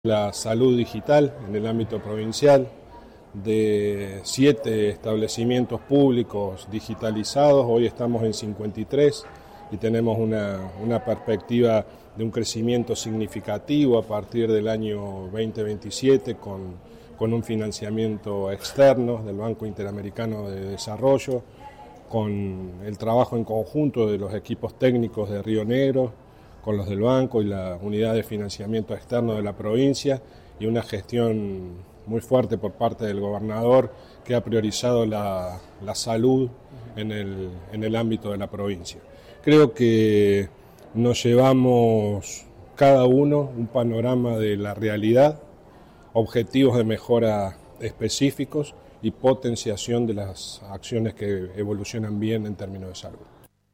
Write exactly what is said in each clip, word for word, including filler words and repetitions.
La salud digital en el ámbito provincial, de siete establecimientos públicos digitalizados, hoy estamos en cincuenta y tres y tenemos una, una perspectiva de un crecimiento significativo a partir del año veinte veintisiete con, con un financiamiento externo del Banco Interamericano de Desarrollo, con el trabajo en conjunto de los equipos técnicos de Río Negro, con los del banco y la unidad de financiamiento externo de la provincia y una gestión muy fuerte por parte del gobernador que ha priorizado la, la salud en el, en el ámbito de la provincia. Creo que nos llevamos cada uno un panorama de la realidad, objetivos de mejora específicos y potenciación de las acciones que evolucionan bien en términos de salud.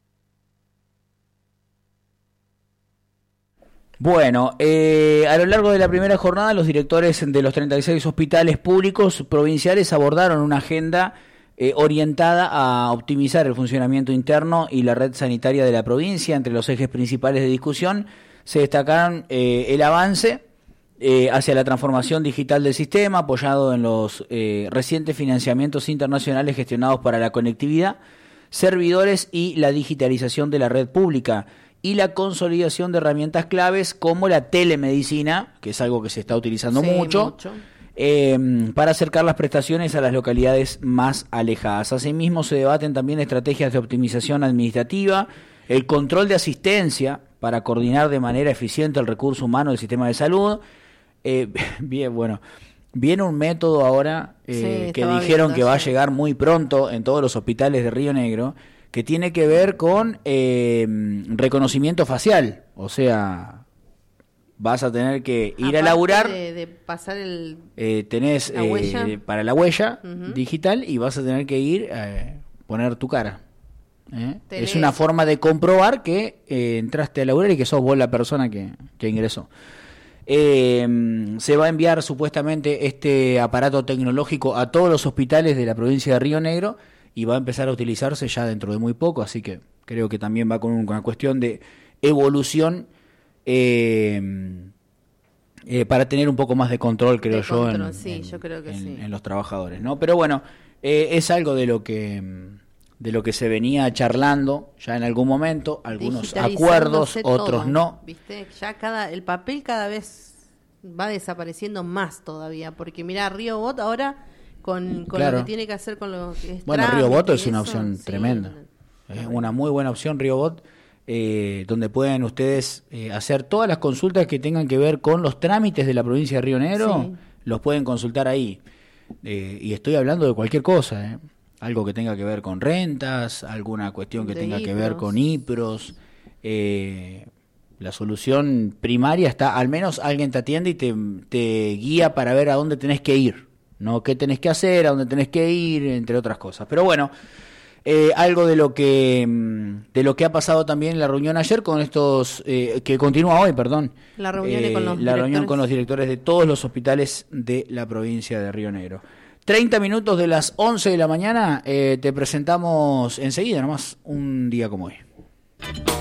Bueno, eh, a lo largo de la primera jornada los directores de los treinta y seis hospitales públicos provinciales abordaron una agenda eh, orientada a optimizar el funcionamiento interno y la red sanitaria de la provincia. Entre los ejes principales de discusión se destacaron eh, el avance eh, hacia la transformación digital del sistema, apoyado en los eh, recientes financiamientos internacionales gestionados para la conectividad, servidores y la digitalización de la red pública, y la consolidación de herramientas claves como la telemedicina, que es algo que se está utilizando sí, mucho, mucho. Eh, para acercar las prestaciones a las localidades más alejadas. Asimismo, se debaten también estrategias de optimización administrativa, el control de asistencia para coordinar de manera eficiente el recurso humano del sistema de salud. Eh, bien, bueno, viene un método ahora eh, sí, que dijeron que va a llegar muy pronto en todos los hospitales de Río Negro, que tiene que ver con eh, reconocimiento facial, o sea, vas a tener que ir Aparte a laburar, de, de pasar el, eh, tenés la eh, para la huella uh-huh. digital y vas a tener que ir a eh, poner tu cara. ¿eh? Es una forma de comprobar que eh, entraste a laburar y que sos vos la persona que, que ingresó. Eh, se va a enviar supuestamente este aparato tecnológico a todos los hospitales de la provincia de Río Negro y va a empezar a utilizarse ya dentro de muy poco, así que creo que también va con una cuestión de evolución eh, eh, para tener un poco más de control, creo de yo, control, en, sí, en, yo creo que en, sí. en los trabajadores, ¿no? Pero bueno, eh, es algo de lo que de lo que se venía charlando ya en algún momento, algunos acuerdos, otros todo, no. ¿Viste? Ya cada el papel cada vez va desapareciendo más todavía, porque mirá, Río Bot ahora con, con claro. lo que tiene que hacer con los que es bueno, Río Bot es una eso, opción sí. tremenda, es una muy buena opción Río Bot, eh, donde pueden ustedes eh, hacer todas las consultas que tengan que ver con los trámites de la provincia de Río Negro, sí. los pueden consultar ahí, eh, y estoy hablando de cualquier cosa, eh. algo que tenga que ver con rentas, alguna cuestión que de tenga I P R O S. que ver con I P R O S, eh, la solución primaria está, al menos alguien te atiende y te, te guía para ver a dónde tenés que ir. No qué tenés que hacer, a dónde tenés que ir, entre otras cosas. Pero bueno, eh, algo de lo que de lo que ha pasado también en la reunión ayer con estos, eh, que continúa hoy, perdón. La reunión eh, con los la reunión directores. con los directores de todos los hospitales de la provincia de Río Negro. treinta minutos de las once de la mañana, eh, te presentamos enseguida, nomás un día como hoy.